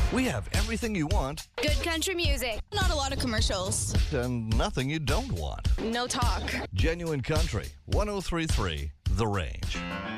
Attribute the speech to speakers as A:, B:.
A: We have everything you want
B: Good country music.
C: Not a lot of commercials.
A: and nothing you don't want.
C: No talk.
A: Genuine Country, 103.3 The Range.